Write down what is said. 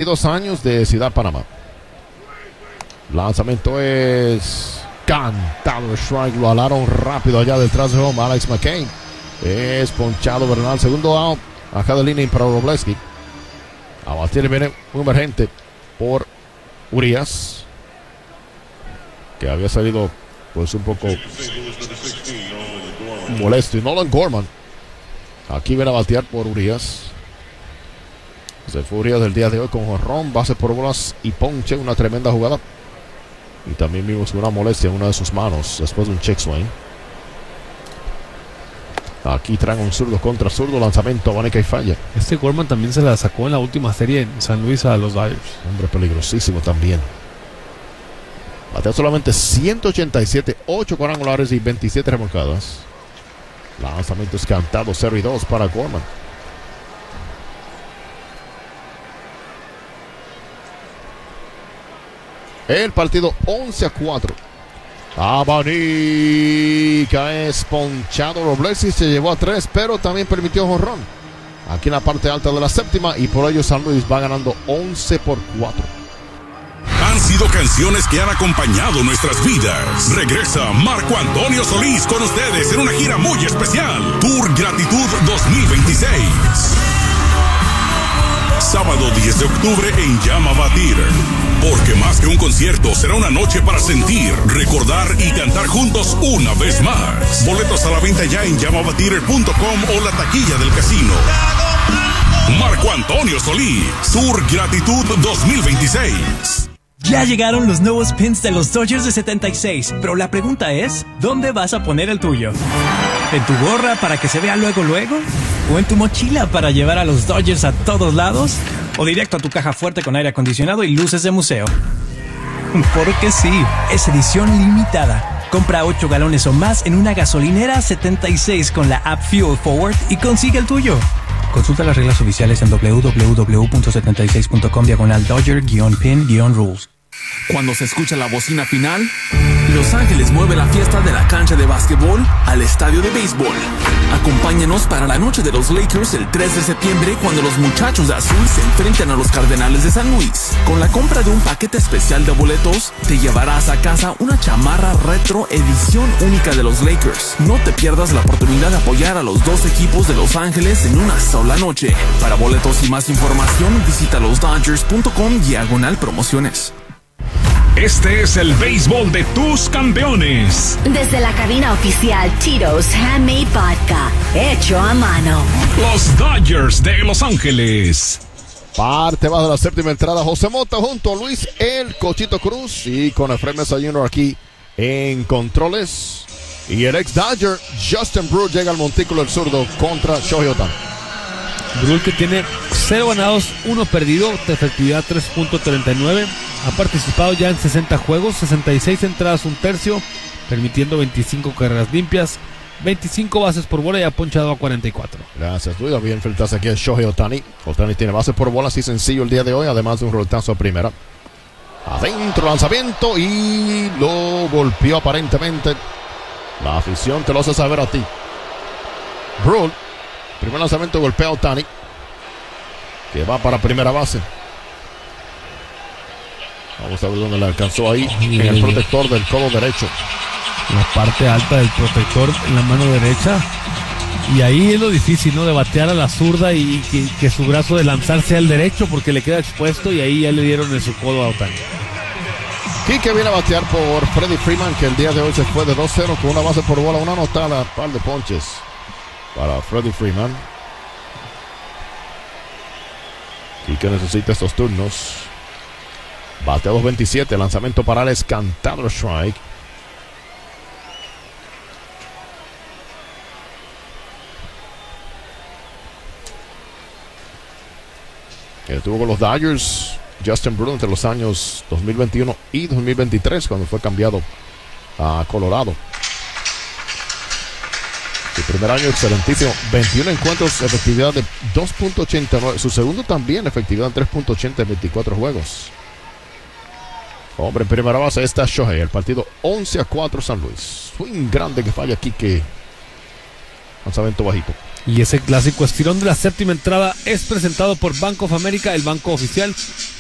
22 años de Ciudad Panamá. Lanzamiento es cantado, strike, lo alaron rápido allá detrás de home. Alex McCain es ponchado Bernal, segundo out, acá de línea para Robleski. A batir viene un emergente por Urias, que había salido pues un poco molesto. Y Nolan Gorman aquí viene a batear por Urias. Se fue Urias del día de hoy con jonrón, base por bolas y ponche, una tremenda jugada. Y también vimos una molestia en una de sus manos después de un check swing. Aquí traen un zurdo contra zurdo, lanzamiento, abanica y falla. Gorman también se la sacó en la última serie en San Luis a los Dodgers. Hombre peligrosísimo también. Batea solamente 187, 8 cuadrangulares y 27 remolcadas. Lanzamiento es cantado, 0-2 para Gorman. El partido 11-4. Abanica es ponchado. Robleski se llevó a 3, pero también permitió jonrón aquí en la parte alta de la séptima, y por ello San Luis va ganando 11-4. Han sido canciones que han acompañado nuestras vidas. Regresa Marco Antonio Solís con ustedes en una gira muy especial. Tour Gratitud 2026. Sábado 10 de octubre en Llama Batir. Porque más que un concierto, será una noche para sentir, recordar y cantar juntos una vez más. Boletos a la venta ya en llamabatir.com o la taquilla del casino. Marco Antonio Solís, Tour Gratitud 2026. Ya llegaron los nuevos pins de los Dodgers de 76, pero la pregunta es, ¿dónde vas a poner el tuyo? ¿En tu gorra para que se vea luego? ¿O en tu mochila para llevar a los Dodgers a todos lados? ¿O directo a tu caja fuerte con aire acondicionado y luces de museo? Porque sí, es edición limitada. Compra 8 galones o más en una gasolinera 76 con la app Fuel Forward y consigue el tuyo. Consulta las reglas oficiales en www.76.com/Dodger-pin-rules. Cuando se escucha la bocina final, Los Ángeles mueve la fiesta de la cancha de básquetbol al estadio de béisbol. Acompáñanos para la noche de los Lakers el 3 de septiembre cuando los muchachos de azul se enfrenten a los Cardenales de San Luis. Con la compra de un paquete especial de boletos, te llevarás a casa una chamarra retro edición única de los Lakers. No te pierdas la oportunidad de apoyar a los dos equipos de Los Ángeles en una sola noche. Para boletos y más información, visita losdodgers.com/promociones. Este es el béisbol de tus campeones. Desde la cabina oficial Tito's Handmade Vodka, hecho a mano. Los Dodgers de Los Ángeles. Parte más de la séptima entrada. José Mota junto a Luis El Cochito Cruz y con Efraín Mesa Jr. aquí en controles. Y el ex Dodger Justin Brewer llega al montículo del zurdo contra Shohei Ohtani. Brewer, que tiene 0 ganados, 1 perdido, de efectividad 3.39. Ha participado ya en 60 juegos, 66 entradas, un tercio, permitiendo 25 carreras limpias, 25 bases por bola y ha ponchado a 44. Gracias, Luis. Bien enfrentarse aquí a Shohei Ohtani. Ohtani tiene bases por bola así sencillo el día de hoy, además de un roletazo a primera. Adentro, lanzamiento y lo golpeó aparentemente. La afición te lo hace saber a ti. Brewer, primer lanzamiento, golpea a Ohtani, que va para primera base. Vamos a ver dónde le alcanzó ahí, en el protector del codo derecho. La parte alta del protector en la mano derecha. Y ahí es lo difícil, ¿no? De batear a la zurda y que su brazo de lanzar sea el derecho porque le queda expuesto, y ahí ya le dieron en su codo a Ohtani. Quique viene a batear por Freddie Freeman, que el día de hoy se fue de 2-0 con una base por bola, una anotada, par de ponches para Freddie Freeman. Quique necesita estos turnos. Bate a 2.27, lanzamiento para Alex, cantado strike. Estuvo con los Dodgers Justin Brewer entre los años 2021 y 2023 cuando fue cambiado a Colorado. Su primer año excelentísimo, 21 encuentros, efectividad de 2.89. Su segundo también, efectividad de 3.80 en 24 juegos. Hombre, en primera base está Shohei. El partido 11-4 San Luis. Swing grande que falla Quique. Lanzamiento bajito. Y ese clásico estirón de la séptima entrada es presentado por Bank of America, el banco oficial